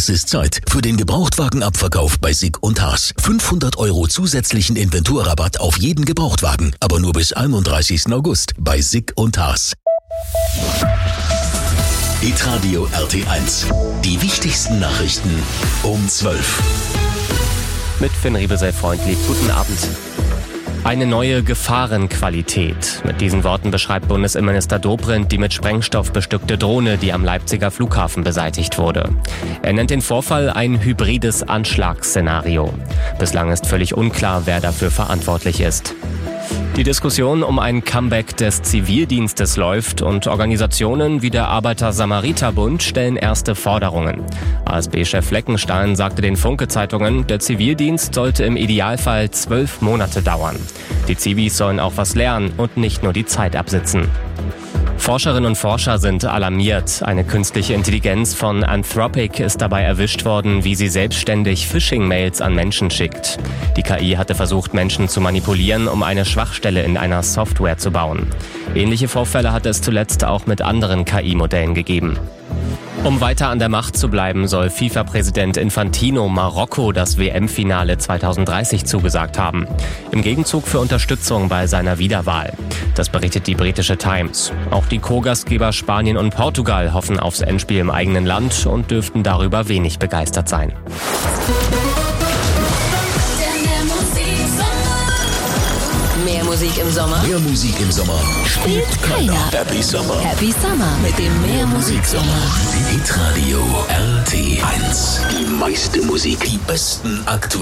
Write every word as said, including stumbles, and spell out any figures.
Es ist Zeit für den Gebrauchtwagenabverkauf bei Sick und Haas. fünfhundert Euro zusätzlichen Inventurrabatt auf jeden Gebrauchtwagen, aber nur bis einunddreißigsten August bei Sick und Haas. Hitradio R T eins. Die wichtigsten Nachrichten um zwölf. Mit Finn Riebesell freundlich. Guten Abend. Eine neue Gefahrenqualität. Mit diesen Worten beschreibt Bundesinnenminister Dobrindt die mit Sprengstoff bestückte Drohne, die am Leipziger Flughafen beseitigt wurde. Er nennt den Vorfall ein hybrides Anschlagsszenario. Bislang ist völlig unklar, wer dafür verantwortlich ist. Die Diskussion um ein Comeback des Zivildienstes läuft und Organisationen wie der Arbeiter-Samariter-Bund stellen erste Forderungen. A S B-Chef Fleckenstein sagte den Funke-Zeitungen, der Zivildienst sollte im Idealfall zwölf Monate dauern. Die Zivis sollen auch was lernen und nicht nur die Zeit absitzen. Forscherinnen und Forscher sind alarmiert. Eine künstliche Intelligenz von Anthropic ist dabei erwischt worden, wie sie selbstständig Phishing-Mails an Menschen schickt. Die K I hatte versucht, Menschen zu manipulieren, um eine Schwachstelle in einer Software zu bauen. Ähnliche Vorfälle hatte es zuletzt auch mit anderen K I-Modellen gegeben. Um weiter an der Macht zu bleiben, soll FIFA-Präsident Infantino Marokko das W M-Finale zweitausenddreißig zugesagt haben. Im Gegenzug für Unterstützung bei seiner Wiederwahl. Das berichtet die britische Times. Auch die Co-Gastgeber Spanien und Portugal hoffen aufs Endspiel im eigenen Land und dürften darüber wenig begeistert sein. Mehr Musik im Sommer? Mehr Musik im Sommer spielt keiner. Happy Summer. Happy Summer mit dem Mehr Musik Sommer. Hitradio R T eins. Die meiste Musik, die besten aktuellen